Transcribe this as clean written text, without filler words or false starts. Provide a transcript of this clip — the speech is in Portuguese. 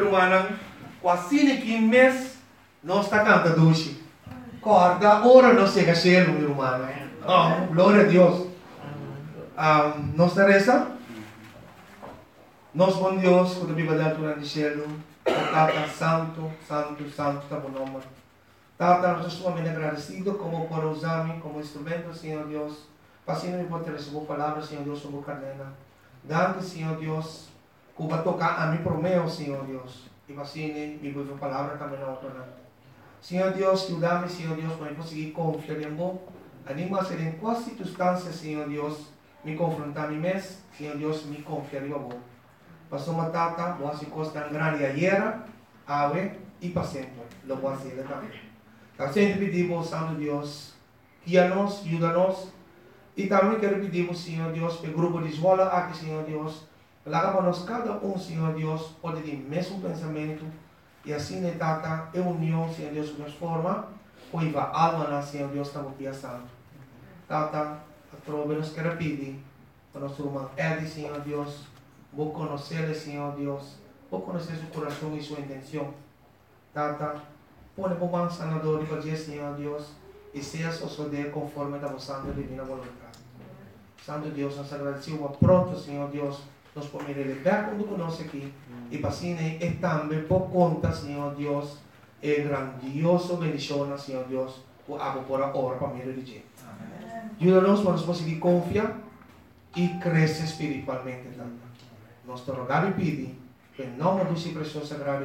irmã, quase que mês, nós está cantando hoje. Corda, ora não chega a ser, meu irmão. Oh, glória a Deus. Nós reza. Nós, bom Deus, quando a Bíblia dá durante o céu, Tata, santo, santo, santo, está bom nome. Tata, nós estamos muito agradecidos como por usar-me como instrumento, Senhor Deus. Assim, me pode receber palavras, Senhor Deus, sobre o carnena. Dante, Senhor Deus, que vai tocar a mim por meu, Senhor Deus. E assim, me vou palavra também na outra. Senhor Deus, ajuda-me, Senhor Deus, para eu conseguir confiar em você. Anima a ser em quais circunstâncias, Senhor Deus, me confrontar a mim mesmo, Senhor Deus, me confiar em você. Passou uma tata, boa se costa grande ayer, ave e para sempre. Lo voy a hacer também. Então, sempre pedimos, Santo Deus, guia-nos, ajuda-nos. E também quero pedir, Senhor Deus, para o grupo de escola aqui, Senhor Deus, para que nós cada Senhor Deus, pode ter o mesmo pensamento. E assim, tata, é união, Senhor Deus, de forma, pois a alma, Senhor Deus, está aqui santo. Tata, a trova nos quer pedir, para nosso irmão Edi, Senhor Deus, vou conhecer, Senhor Deus, vou conhecer seu coração e sua intenção. Tata, põe por mão sanador e fazer, Senhor Deus, e seja suceder conforme a vossa divina vontade. Santo Deus, nós agradecemos pronto, Senhor Deus, nós podemos levar quando conosco aqui. E para assim, é também por conta, Senhor Deus, é grandioso bendição, Senhor Deus, por água por a hora para mim dirigir. Ajuda-nos para nós conseguir confiar e crescer espiritualmente. Nós te rogamos e pedimos, em nome do seu precioso sagrado